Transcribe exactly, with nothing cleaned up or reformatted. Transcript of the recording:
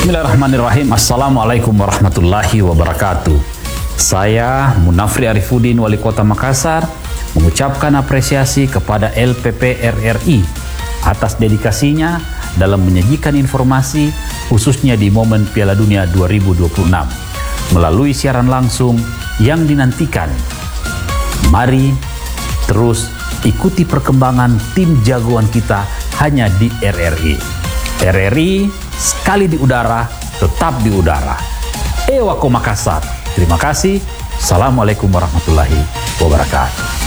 Bismillahirrahmanirrahim. Assalamualaikum warahmatullahi wabarakatuh. Saya Munafri Arifuddin, Wali Kota Makassar, mengucapkan apresiasi kepada L P P R R I atas dedikasinya dalam menyajikan informasi khususnya di momen Piala Dunia dua ribu dua puluh enam melalui siaran langsung yang dinantikan. Mari terus ikuti perkembangan tim jagoan kita hanya di R R I. R R I sekali di udara, tetap di udara. Ewako Makassar. Terima kasih. Assalamualaikum warahmatullahi wabarakatuh.